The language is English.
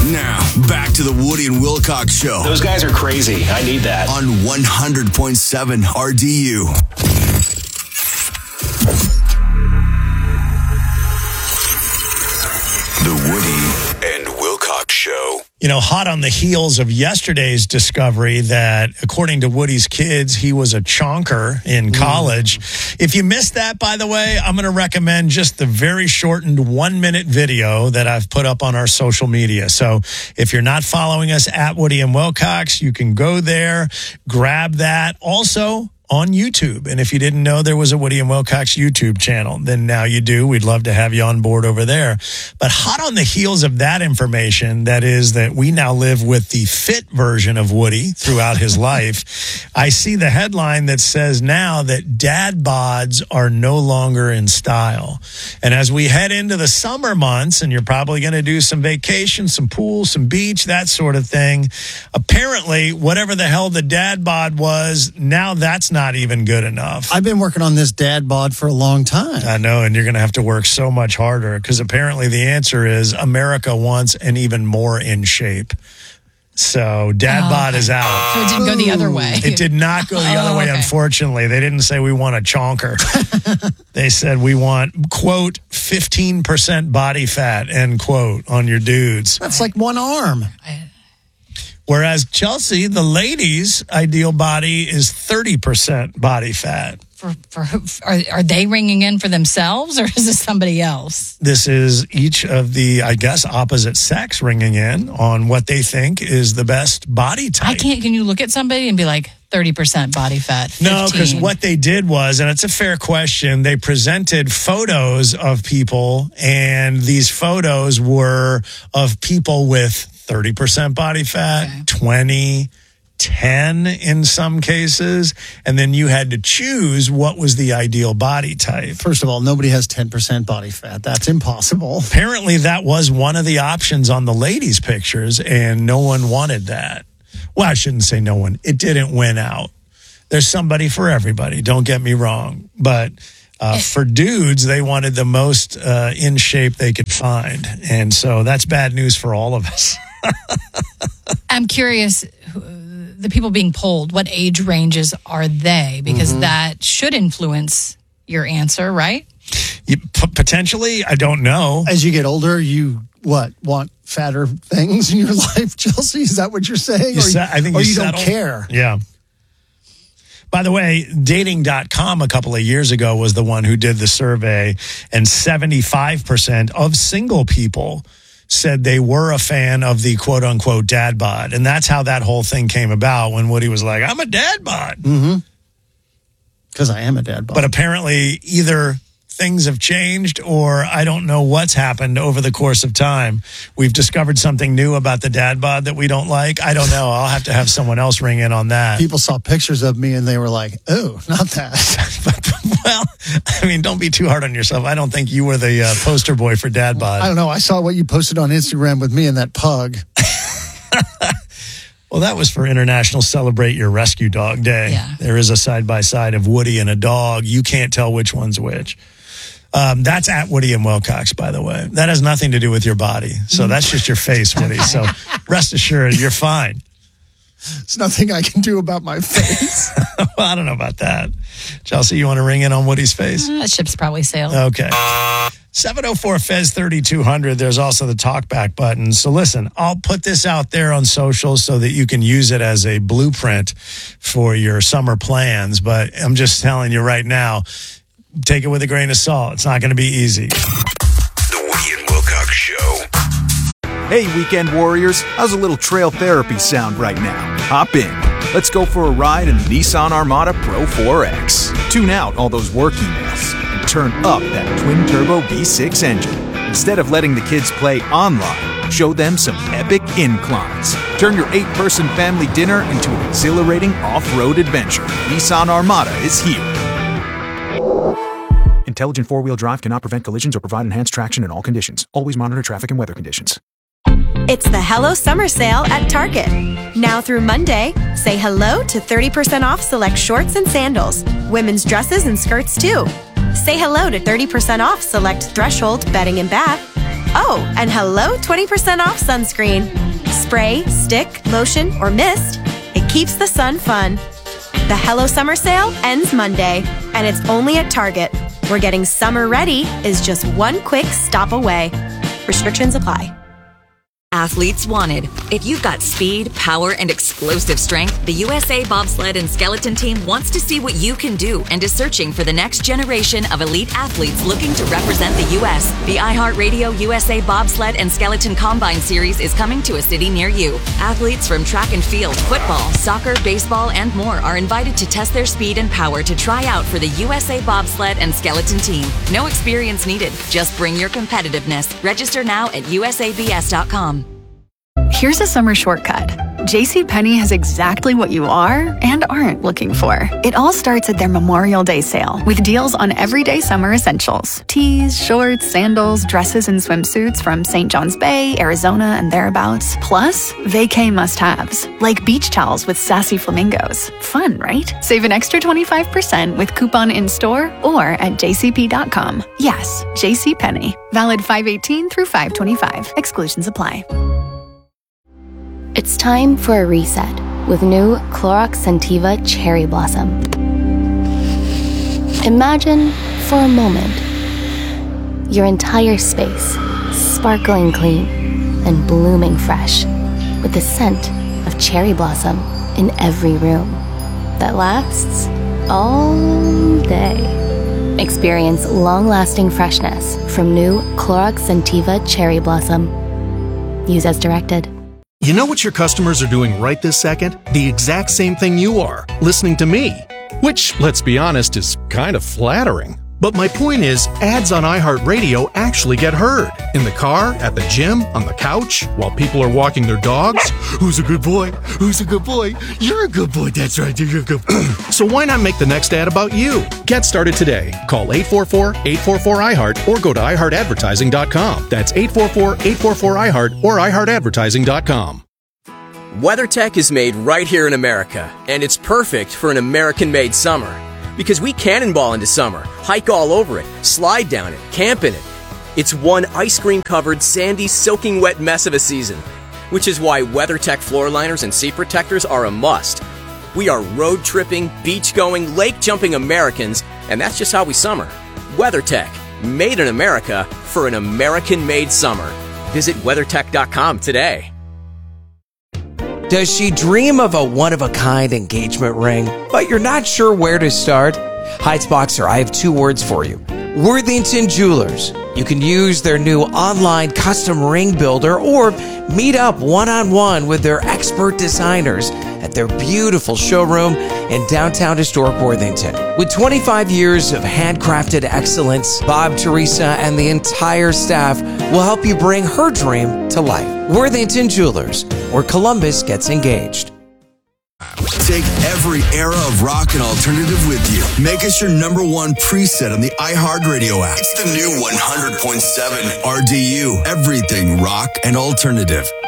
Now, back to the Woody and Wilcox Show. Those guys are crazy. I need that. On 100.7 RDU. The Woody and Wilcox Show. You know, hot on the heels of yesterday's discovery that, according to Woody's kids, he was a chonker in college. If you missed that, by the way, I'm going to recommend just the very shortened 1-minute video that I've put up on our social media. So if you're not following us at Woody and Wilcox, you can go there, grab that. Also, on YouTube. And if you didn't know there was a Woody and Wilcox YouTube channel, then now you do. We'd love to have you on board over there. But hot on the heels of that information, that is that we now live with the fit version of Woody throughout his life. I see the headline that says now that dad bods are no longer in style. And as we head into the summer months, and you're probably going to do some vacation, some pool, some beach, that sort of thing, apparently whatever the hell the dad bod was, now that's not even good enough. I've been working on this dad bod for a long time. I know, and you're going to have to work so much harder because apparently the answer is America wants an even more in shape. So dad bod is out. So it didn't go the other way. It did not go the other way, unfortunately. They didn't say we want a chonker. They said we want, quote, 15% body fat, end quote, on your dudes. That's like one arm. Whereas Chelsea, the ladies' ideal body is 30% body fat. Are they ringing in for themselves, or is this somebody else? This is each of the, I guess, opposite sex ringing in on what they think is the best body type. Can you look at somebody and be like, 30% body fat, 15? No, because what they did was, and it's a fair question, they presented photos of people, and these photos were of people with 30% body fat, 20, 10 in some cases, and then you had to choose what was the ideal body type. First of all, nobody has 10% body fat. That's impossible. Apparently, that was one of the options on the ladies' pictures, and no one wanted that. Well, I shouldn't say no one. It didn't win out. There's somebody for everybody, don't get me wrong. But for dudes, they wanted the most in shape they could find. And so that's bad news for all of us. I'm curious, the people being polled, what age ranges are they? Because that should influence your answer, right? Potentially, I don't know. As you get older, you want fatter things in your life, Chelsea? Is that what you're saying? I think you don't care. Yeah. By the way, Dating.com a couple of years ago was the one who did the survey, and 75% of single people said they were a fan of the quote-unquote dad bod. And that's how that whole thing came about when Woody was like, I'm a dad bod. Because I am a dad bod. But apparently either things have changed or I don't know what's happened over the course of time. We've discovered something new about the dad bod that we don't like. I don't know. I'll have to have someone else ring in on that. People saw pictures of me and they were like, oh, not that. Well, I mean, don't be too hard on yourself. I don't think you were the poster boy for dad bod. I don't know. I saw what you posted on Instagram with me and that pug. Well, that was for International Celebrate Your Rescue Dog Day. Yeah. There is a side-by-side of Woody and a dog. You can't tell which one's which. That's at Woody and Wilcox, by the way. That has nothing to do with your body. So that's just your face, Woody. So rest assured, you're fine. There's nothing I can do about my face. Well, I don't know about that. Chelsea, you want to ring in on Woody's face? That ship's probably sailed. Okay. 704-FEZ-3200. There's also the talkback button. So listen, I'll put this out there on social so that you can use it as a blueprint for your summer plans. But I'm just telling you right now, take it with a grain of salt. It's not going to be easy. The Woody and Wilcox Show. Hey, weekend warriors, how's a little trail therapy sound right now? Hop in. Let's go for a ride in the Nissan Armada Pro 4X. Tune out all those work emails and turn up that twin-turbo V6 engine. Instead of letting the kids play online, show them some epic inclines. Turn your 8-person family dinner into an exhilarating off-road adventure. Nissan Armada is here. Intelligent four-wheel drive cannot prevent collisions or provide enhanced traction in all conditions. Always monitor traffic and weather conditions. It's the Hello Summer Sale at Target. Now through Monday, say hello to 30% off select shorts and sandals. Women's dresses and skirts too. Say hello to 30% off select Threshold bedding and bath. Oh, and hello 20% off sunscreen. Spray, stick, lotion, or mist, it keeps the sun fun. The Hello Summer Sale ends Monday, and it's only at Target, where getting summer ready is just one quick stop away. Restrictions apply. Athletes wanted. If you've got speed, power, and explosive strength, the USA Bobsled and Skeleton Team wants to see what you can do and is searching for the next generation of elite athletes looking to represent the U.S. The iHeartRadio USA Bobsled and Skeleton Combine Series is coming to a city near you. Athletes from track and field, football, soccer, baseball, and more are invited to test their speed and power to try out for the USA Bobsled and Skeleton Team. No experience needed. Just bring your competitiveness. Register now at usabs.com. Here's a summer shortcut. JCPenney has exactly what you are and aren't looking for. It all starts at their Memorial Day sale with deals on everyday summer essentials. Tees, shorts, sandals, dresses, and swimsuits from St. John's Bay, Arizona, and thereabouts. Plus, vacay must-haves, like beach towels with sassy flamingos. Fun, right? Save an extra 25% with coupon in-store or at jcp.com. Yes, JCPenney. Valid 5/18 through 5/25. Exclusions apply. It's time for a reset with new Clorox Scentiva Cherry Blossom. Imagine, for a moment, your entire space sparkling clean and blooming fresh with the scent of cherry blossom in every room that lasts all day. Experience long-lasting freshness from new Clorox Scentiva Cherry Blossom. Use as directed. You know what your customers are doing right this second? The exact same thing you are, listening to me. Which, let's be honest, is kind of flattering. But my point is, ads on iHeartRadio actually get heard. In the car, at the gym, on the couch, while people are walking their dogs. Who's a good boy? Who's a good boy? You're a good boy. That's right. You're a good boy. So why not make the next ad about you? Get started today. Call 844-844-iHeart or go to iHeartAdvertising.com. That's 844-844-iHeart or iHeartAdvertising.com. WeatherTech is made right here in America, and it's perfect for an American-made summer. Because we cannonball into summer, hike all over it, slide down it, camp in it. It's one ice cream-covered, sandy, soaking wet mess of a season, which is why WeatherTech floor liners and seat protectors are a must. We are road-tripping, beach-going, lake-jumping Americans, and that's just how we summer. WeatherTech, made in America for an American-made summer. Visit WeatherTech.com today. Does she dream of a one-of-a-kind engagement ring, but you're not sure where to start? Heights Boxer, I have two words for you. Worthington Jewelers. You can use their new online custom ring builder or meet up one-on-one with their expert designers at their beautiful showroom in downtown historic Worthington. With 25 years of handcrafted excellence, Bob, Teresa, and the entire staff will help you bring her dream to life. Worthington Jewelers, where Columbus gets engaged. Take every era of rock and alternative with you. Make us your number one preset on the iHeartRadio app. It's the new 100.7 RDU. Everything rock and alternative.